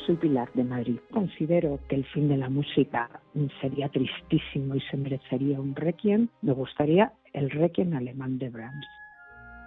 Soy Pilar de Madrid. Considero que el fin de la música sería tristísimo y se merecería un requiem. Me gustaría el requiem alemán de Brahms.